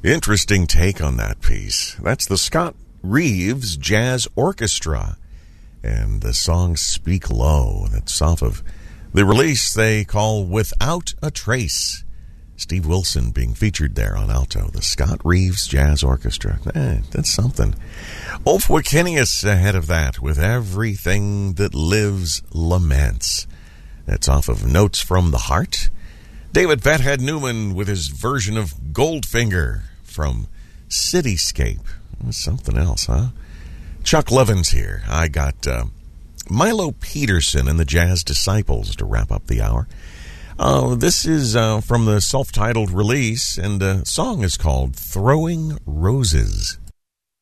Interesting take on that piece. That's the Scott Reeves Jazz Orchestra. And the song Speak Low. That's off of the release they call Without a Trace. Steve Wilson being featured there on alto. The Scott Reeves Jazz Orchestra. That's something. Ulf Wikinius ahead of that with Everything That Lives Laments. That's off of Notes from the Heart. David Fathead Newman with his version of Goldfinger from Cityscape. Something else, huh? Chuck Levins here. I got Milo Peterson and the Jazz Disciples to wrap up the hour. This is from the self-titled release, and the song is called Throwing Roses.